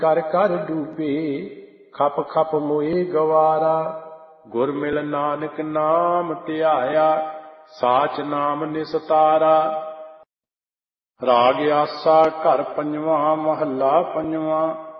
ਕਰ ਕਰ ਡੂਬੇ, ਖਪ ਖਪ ਮੋਏ ਗਵਾਰਾ। ਗੁਰ ਮਿਲ ਨਾਨਕ ਨਾਮ ਧਿਆਇਆ, ਸਾਚ ਨਾਮ ਨਿਸਤਾਰਾ। ਰਾਗ ਆਸਾ ਘਰ ਪੰਜਵਾਂ, ਮਹੱਲਾ ਪੰਜਵਾਂ।